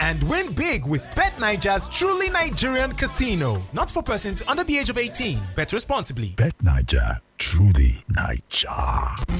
and win big with BetNiger's truly Nigerian casino. Not for persons under the age of 18. Bet responsibly. BetNiger, truly Niger.